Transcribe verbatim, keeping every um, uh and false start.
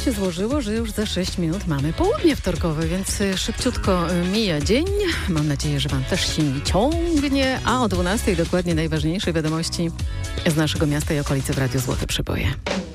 się złożyło, że już za sześć minut mamy południe wtorkowe, więc szybciutko mija dzień. Mam nadzieję, że Wam też się nie ciągnie, a o dwunastej dokładnie najważniejsze wiadomości z naszego miasta i okolicy w Radiu Złote Przeboje.